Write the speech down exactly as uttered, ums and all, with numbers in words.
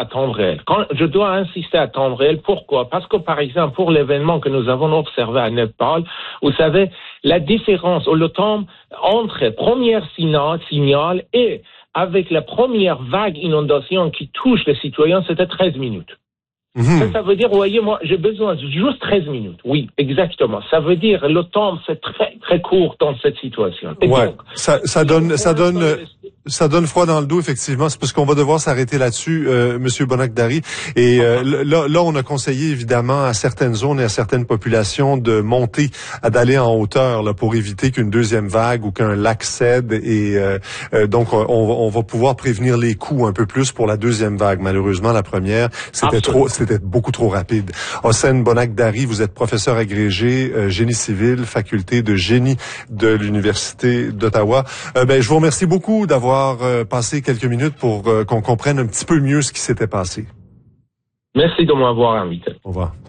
temps réel. Quand je dois insister à temps réel, pourquoi? Parce que, par exemple, pour l'événement que nous avons observé à Népal, vous savez, la différence ou le temps entre premier signal, signal et avec la première vague inondation qui touche les citoyens, c'était treize minutes. Mmh. Ça, ça veut dire, vous voyez, moi, j'ai besoin de juste treize minutes. Oui, exactement. Ça veut dire, le temps, c'est très, très court dans cette situation. Et ouais. donc, ça, ça donne, ça donne, ça donne froid dans le dos, effectivement. C'est parce qu'on va devoir s'arrêter là-dessus, euh, Monsieur Bonakdari. Et euh, là, là, on a conseillé évidemment à certaines zones et à certaines populations de monter, à d'aller en hauteur là pour éviter qu'une deuxième vague ou qu'un lac cède. Et euh, euh, donc, on, on va pouvoir prévenir les coups un peu plus pour la deuxième vague. Malheureusement, la première, c'était Absolument. trop, c'était beaucoup trop rapide. Hossein Bonakdari, vous êtes professeur agrégé euh, génie civil, faculté de génie de l'Université d'Ottawa. Euh, ben, je vous remercie beaucoup d'avoir euh, passé quelques minutes pour euh, qu'on comprenne un petit peu mieux ce qui s'était passé. Merci de m'avoir invité. Au revoir.